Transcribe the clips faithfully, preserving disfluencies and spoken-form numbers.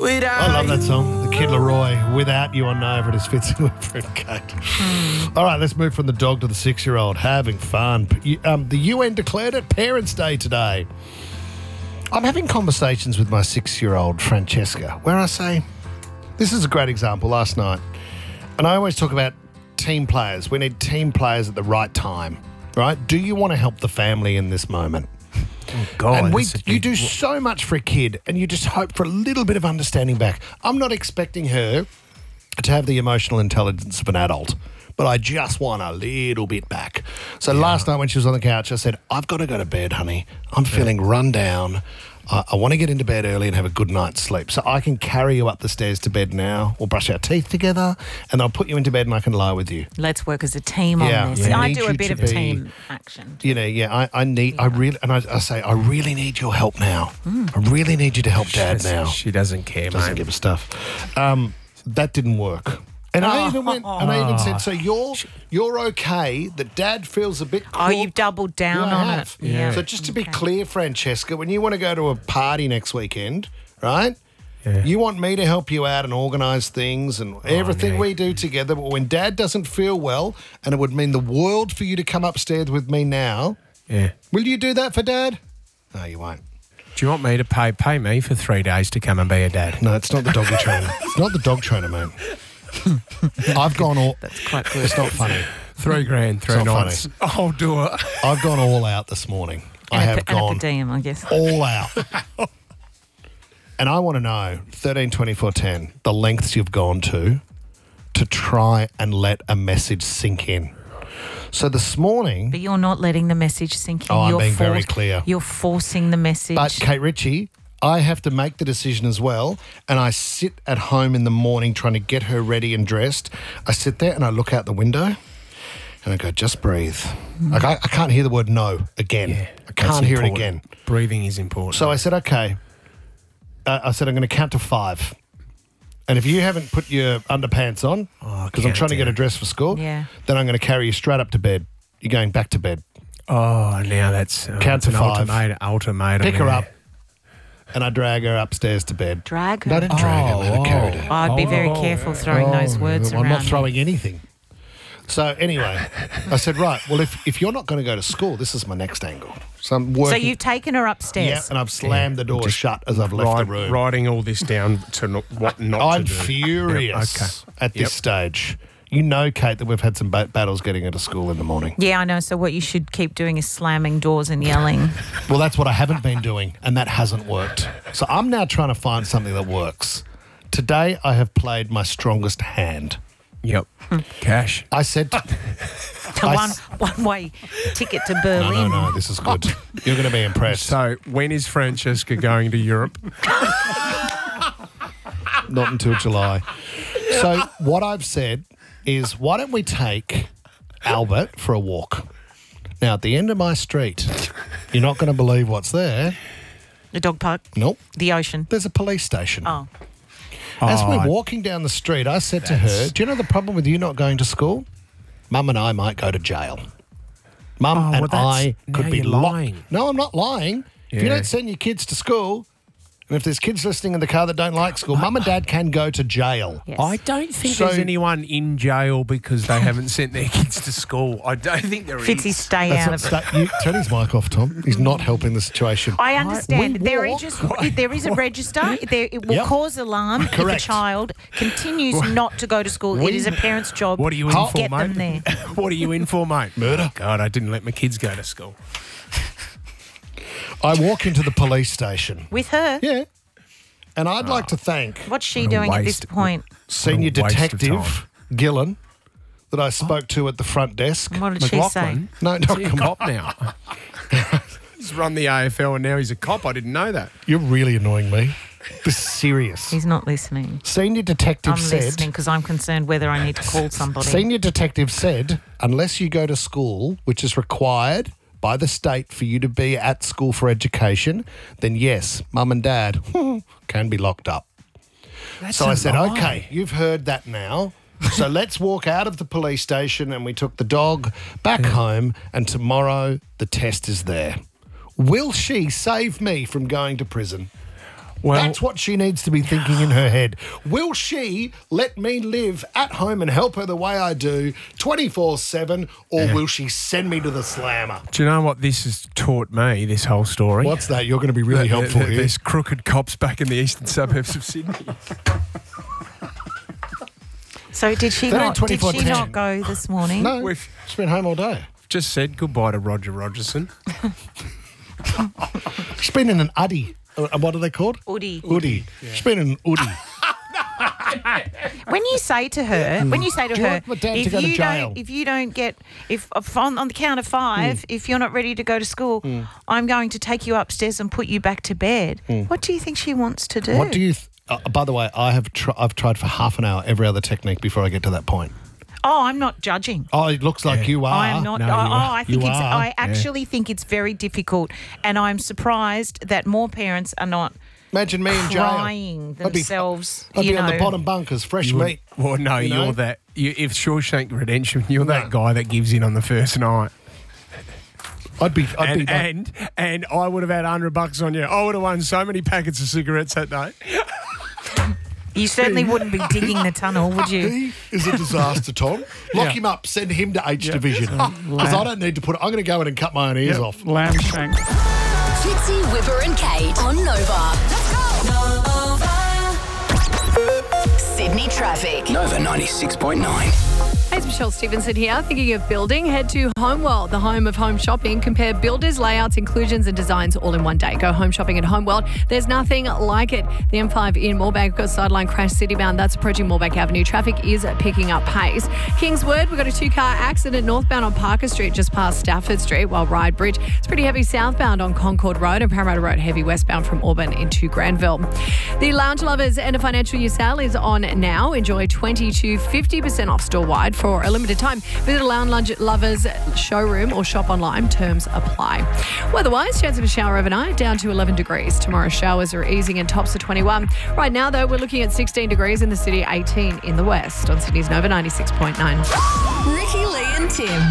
I love that song, The Kid Laroi, Without You on Nova. It is Fitzy Whipper and Kate. Mm. All right, let's move from the dog to the six-year-old. Having fun. Um, the U N declared it Parents' Day today. I'm having conversations with my six-year-old Francesca where I say, this is a great example last night, and I always talk about team players. We need team players at the right time, right? Do you want to help the family in this moment? Oh, God. And we, big... you do so much for a kid and you just hope for a little bit of understanding back. I'm not expecting her to have the emotional intelligence of an adult, but I just want a little bit back. So yeah. Last night when she was on the couch, I said, I've got to go to bed, honey. I'm feeling yeah. run down. I, I want to get into bed early and have a good night's sleep. So I can carry you up the stairs to bed now. We'll brush our teeth together and I'll put you into bed and I can lie with you. Let's work as a team yeah. on this. Yeah. I do a bit of be, team action. You know, yeah, I, I need, yeah. I really, and I, I say, I really need your help now. Mm. I really need you to help Dad now. She doesn't care, Doesn't mate. give a stuff. Um, that didn't work. And oh. I even went, and I even said, so you're you're okay that Dad feels a bit Oh, you've doubled down yeah, on I have. it. Yeah. So just to be okay. clear, Francesca, when you want to go to a party next weekend, right? Yeah. You want me to help you out and organise things and oh, everything no. we do together. But when Dad doesn't feel well, and it would mean the world for you to come upstairs with me now, yeah. will you do that for Dad? No, you won't. Do you want me to pay pay me for three days to come and be a dad? No, it's not the doggy trainer. It's not the dog trainer, mate. I've gone all... That's quite good. It's not funny. Three grand, three It's not nights. I'll do it. I've gone all out this morning. And I a, have and gone a per diem, I guess. all out. And I want to know, thirteen twenty-four ten, the lengths you've gone to to try and let a message sink in. So this morning... But you're not letting the message sink in. Oh, I'm you're being very clear. You're forcing the message. But Kate Ritchie, I have to make the decision as well, and I sit at home in the morning trying to get her ready and dressed. I sit there and I look out the window and I go, just breathe. Mm. Like I, I can't hear the word no again. Yeah, I can't hear important. it again. Breathing is important. So I said, okay. Uh, I said, I'm going to count to five. And if you haven't put your underpants on, because oh, I'm trying to down. get a dress for school, yeah. then I'm going to carry you straight up to bed. You're going back to bed. Oh, now that's uh, count to an five. Ultimatum, ultimatum. Pick her yeah. up. And I drag her upstairs to bed. Drag her? No, I didn't drag oh, her. I carried her. Oh, I'd be very Oh, careful throwing Oh, those words I'm around. not throwing anything. So anyway, I said, right, well, if, if you're not going to go to school, this is my next angle. So I'm working. So you've taken her upstairs? Yeah, and I've slammed Yeah, the door just shut as I've left Write, the room. Writing all this down to not, what not I'm to do. furious Yep, okay. at this Yep. stage. You know, Kate, that we've had some ba- battles getting her to school in the morning. Yeah, I know. So what you should keep doing is slamming doors and yelling. Well, that's what I haven't been doing, and that hasn't worked. So I'm now trying to find something that works. Today, I have played my strongest hand. Yep. Cash. I said... To, To I one s- one-way ticket to no, Berlin. no, no, this is good. You're going to be impressed. So when is Francesca going to Europe? Not until July. So what I've said is, why don't we take Albert for a walk? Now, at the end of my street, you're not going to believe what's there. The dog park? Nope. The ocean? There's a police station. Oh. As Oh, we're walking down the street, I said to her, do you know the problem with you not going to school? Mum and I might go to jail. Mum Oh, and well, that's- I could now be you're locked. lying. No, I'm not lying. If you Yeah. don't send your kids to school, and if there's kids listening in the car that don't like school, Mum and Dad can go to jail. Yes. I don't think So- there's anyone in jail because they haven't sent their kids to school. I don't think there Fitzy, is. stay That's out not of it. sta- you, turn his mic off, Tom. He's not helping the situation. I understand. We There walk- is just there is a register. There, it will Yep. cause alarm if a Correct. child continues not to go to school. We- it is a parent's job What are you in to for, get mate? them there. What are you in for, mate? Murder. God, I didn't let my kids go to school. I walk into the police station. With her? Yeah. And I'd like to thank What's she What a doing at this waste. point? Senior What a waste of Detective Gillen that I spoke to at the front desk. What did she say? McLaughlin? No, Is not he a come on. cop now? He's run the A F L and now he's a cop. I didn't know that. You're really annoying me. This is serious. He's not listening. Senior Detective I'm said... listening because I'm concerned whether I need to call somebody. Senior Detective said, unless you go to school, which is required by the state for you to be at school for education, then yes, Mum and Dad can be locked up. That's So a I said, lie. okay, you've heard that now. So let's walk out of the police station, and we took the dog back home, and tomorrow the test is there. Will she save me from going to prison? Well, That's what she needs to be thinking in her head. Will she let me live at home and help her the way I do twenty-four seven, or will she send me to the slammer? do you know what this has taught me, this whole story? What's that? You're going to be really That- helpful that here. There's crooked cops back in the eastern suburbs of Sydney. So did she They're not? Did twenty-four she ten. not go this morning? No, We've- she's been home all day. Just said goodbye to Roger Rogerson. She's been in an uddy. Uh, What are they called? Woody. Uddy. She's been in an uddy. When you say to her, when you say to Do you her, want my dad to if go to you jail? don't, if you don't get, if, if on, on the count of five, Mm. if you're not ready to go to school, I'm going to take you upstairs and put you back to bed. What do you think she wants to do? Mm. What do you... Th- uh, by the way, I have tr- I've tried for half an hour every other technique before I get to that point. Oh, I'm not judging. Oh, it looks like you are. I am not. No, oh, you oh, are. I think You it's. are. I actually think it's very difficult, and I'm surprised that more parents are not Imagine me in jail. crying I'd be- themselves. I'd you be know, on the bottom bunk as fresh meat. Well, no, You you know? are that. You, if Shawshank Redemption, you're No. that guy that gives in on the first night. I'd be... I'd And, be like, and and I would have had one hundred bucks on you. I would have won so many packets of cigarettes that day. You certainly wouldn't be digging the tunnel, would you? he is a disaster, Tom. Lock Yeah. him up. Send him to H Division. Because I don't need to put... I'm going to go in and cut my own ears off. Lamb shank. Fitzy, Whipper and Kate on Nova. Let's go. Nova. Sydney traffic. Nova ninety-six point nine. Hey, it's Michelle Stevenson here. Thinking of building? Head to Homeworld, the home of home shopping. Compare builders, layouts, inclusions and designs all in one day. Go home shopping at Homeworld. There's nothing like it. The M five in Moorebank, we've got sideline crash citybound. That's approaching Moorebank Avenue. Traffic is picking up pace. Kingswood, we've got a two-car accident northbound on Parker Street just past Stafford Street, while Ryde Bridge. It's pretty heavy southbound on Concord Road and Parramatta Road heavy westbound from Auburn into Granville. The Lounge Lovers and a financial year sale is on now. Enjoy twenty to fifty percent off store-wide for a limited time. Visit a Lounge Lovers showroom or shop online. Terms apply. Weather-wise, chance of a shower overnight, down to eleven degrees. Tomorrow's showers are easing and tops of twenty-one. Right now, though, we're looking at sixteen degrees in the city, eighteen in the west. On Sydney's Nova ninety-six point nine. Ricky, Lee and Tim.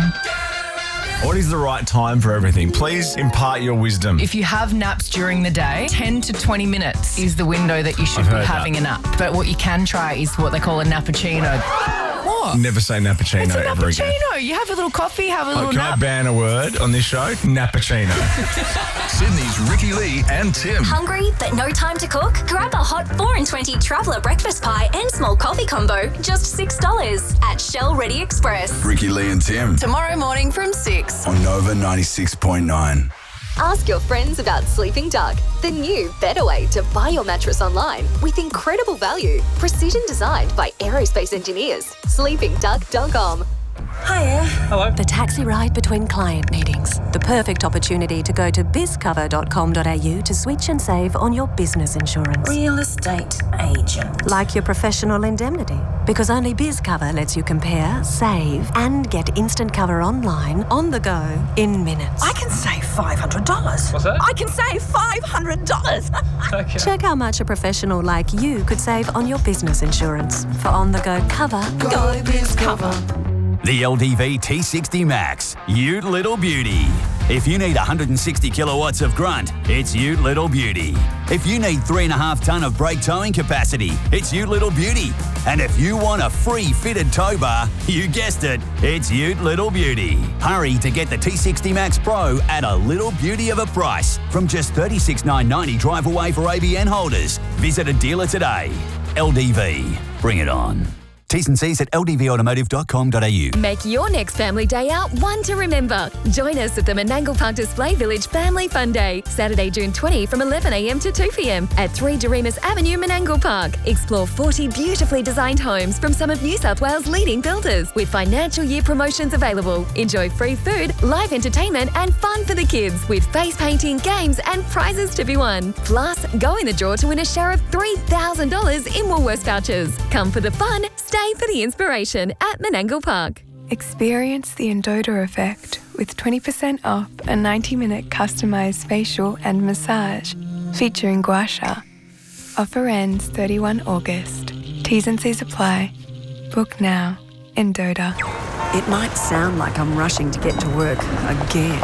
What is the right time for everything? Please impart your wisdom. If you have naps during the day, ten to twenty minutes is the window that you should I've be heard having a nap. But what you can try is what they call a nappuccino. What? Never say nappuccino It's a ever again. nappuccino. You have a little coffee, have a Oh, little can I nap. ban a word on this show? Nappuccino. Sydney's Ricky Lee and Tim. Hungry but no time to cook? Grab a hot four and twenty traveller breakfast pie and small coffee combo, just six dollars at Shell Ready Express. Ricky Lee and Tim Tomorrow morning from six. on Nova ninety-six point nine. Ask your friends about Sleeping Duck, the new, better way to buy your mattress online with incredible value. Precision designed by aerospace engineers. sleeping duck dot com. Hiya. Hello. The taxi ride between client meetings. The perfect opportunity to go to biz cover dot com dot a u to switch and save on your business insurance. Real estate agent. Like your professional indemnity. Because only BizCover lets you compare, save, and get instant cover online, on the go, in minutes. I can save five hundred dollars. What's that? I can save five hundred dollars. Okay. Check how much a professional like you could save on your business insurance. For on-the-go cover, go BizCover. The L D V T sixty Max, Ute Little Beauty. If you need one hundred sixty kilowatts of grunt, it's Ute Little Beauty. If you need three and a half tonne of brake towing capacity, it's Ute Little Beauty. And if you want a free fitted tow bar, you guessed it, it's Ute Little Beauty. Hurry to get the T sixty Max Pro at a little beauty of a price from just thirty-six thousand nine hundred ninety drive away for A B N holders. Visit a dealer today. L D V, bring it on. T's and C's at l d v automotive dot com dot a u. Make your next family day out one to remember. Join us at the Menangle Park Display Village Family Fun Day, Saturday, June twentieth from eleven a m to two p m at three Doremus Avenue, Menangle Park. Explore forty beautifully designed homes from some of New South Wales' leading builders with financial year promotions available. Enjoy free food, live entertainment and fun for the kids with face painting, games and prizes to be won. Plus, go in the draw to win a share of three thousand dollars in Woolworths vouchers. Come for the fun, stay for the inspiration at Menangle Park. Experience the Endota effect with twenty percent off a ninety minute customised facial and massage featuring gua sha. Offer ends thirty-first of August. T's and C's apply. Book now. Endota. It might sound like I'm rushing to get to work again.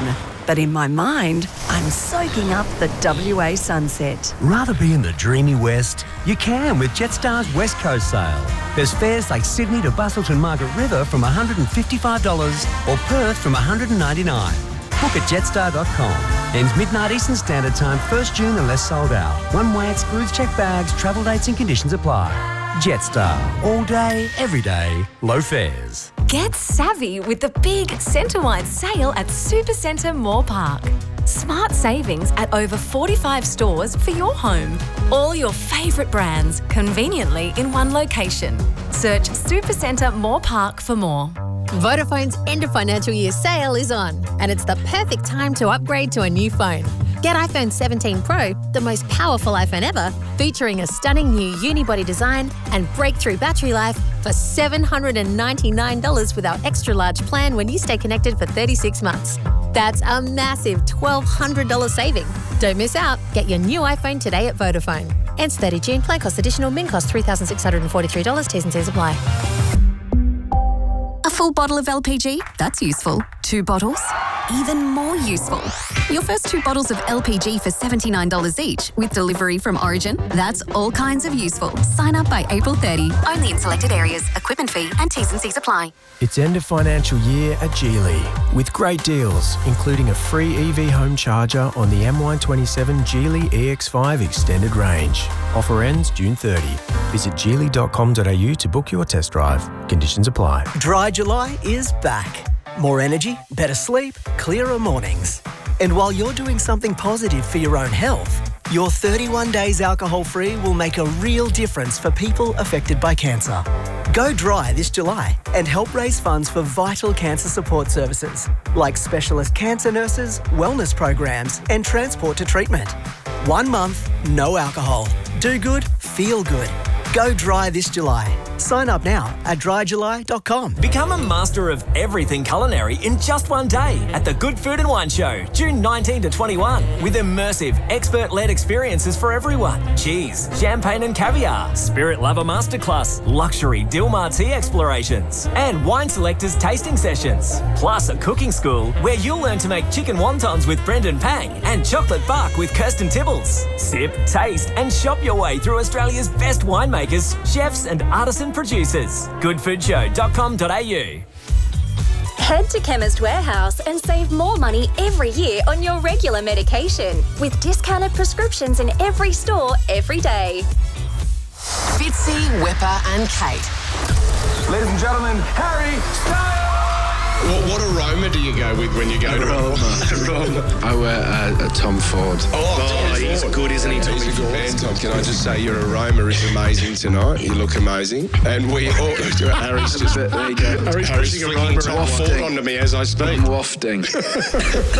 But in my mind, I'm soaking up the W A sunset. Rather be in the dreamy west? You can with Jetstar's West Coast sale. There's fares like Sydney to Busselton Margaret River from one hundred fifty-five dollars or Perth from one hundred ninety-nine dollars. Book at jetstar dot com. Ends midnight Eastern Standard Time, first June unless sold out. One way excludes check bags, travel dates and conditions apply. Jetstar. All day, every day, low fares. Get savvy with the big centre-wide sale at Supercentre Moore Park. Smart savings at over forty-five stores for your home. All your favourite brands conveniently in one location. Search Supercentre Moore Park for more. Vodafone's end of financial year sale is on, and it's the perfect time to upgrade to a new phone. Get iPhone seventeen Pro, the most powerful iPhone ever, featuring a stunning new unibody design and breakthrough battery life for seven hundred ninety-nine dollars with our extra large plan when you stay connected for thirty-six months. That's a massive twelve hundred dollars saving. Don't miss out. Get your new iPhone today at Vodafone. Ends thirtieth June. Plan cost additional. Min cost three thousand six hundred forty-three dollars. T's and C's apply. A full bottle of L P G? That's useful. Two bottles? Even more useful. Your first two bottles of L P G for seventy-nine dollars each with delivery from Origin? That's all kinds of useful. Sign up by April thirtieth. Only in selected areas. Equipment fee and T's and C's apply. It's end of financial year at Geely with great deals, including a free E V home charger on the M Y twenty-seven Geely E X five extended range. Offer ends June thirtieth. Visit geely dot com dot a u to book your test drive. Conditions apply. Dry July is back. More energy, better sleep, clearer mornings. And while you're doing something positive for your own health, your thirty-one days alcohol-free will make a real difference for people affected by cancer. Go dry this July and help raise funds for vital cancer support services like specialist cancer nurses, wellness programs and transport to treatment. One month, no alcohol. Do good, feel good. Go dry this July. Sign up now at dry july dot com. Become a master of everything culinary in just one day at the Good Food and Wine Show, June nineteenth to twenty-first, with immersive, expert-led experiences for everyone. Cheese, champagne and caviar, spirit lover masterclass, luxury Dilmar tea explorations, and wine selectors tasting sessions. Plus a cooking school where you'll learn to make chicken wontons with Brendan Pang and chocolate bark with Kirsten Tibbles. Sip, taste and shop your way through Australia's best winemakers, chefs and artisan producers. good food show dot com dot a u. Head to Chemist Warehouse and save more money every year on your regular medication with discounted prescriptions in every store every day. Fitzy, Wepper and Kate. Ladies and gentlemen, Harry Styles! What, what aroma do you go with when you go aroma. to aroma? I wear a, a Tom Ford. Oh, oh he's Ford. good, isn't he? Tommy he's a good man, Tom. Can I just say your aroma is amazing tonight? You look amazing. And we all... Harry's just... There you go. Harry's, Harry's pushing aroma. Tom Ford onto me as I speak. I'm wafting.